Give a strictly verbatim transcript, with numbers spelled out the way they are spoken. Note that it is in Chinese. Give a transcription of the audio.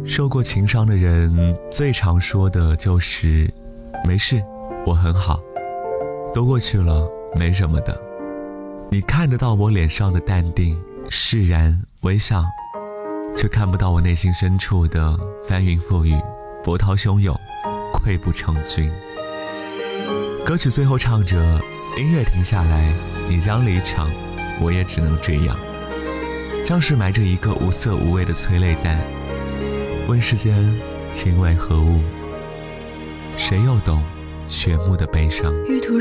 受过情伤的人最常说的就是没事，我很好，都过去了，没什么的。你看得到我脸上的淡定、释然、微笑，却看不到我内心深处的翻云覆雨、波涛汹涌、溃不成军。歌曲最后唱着，音乐停下来，你将离场，我也只能这样，像是埋着一个无色无味的催泪弹。问世间情为何物，谁又懂雪幕的悲伤。 玉兔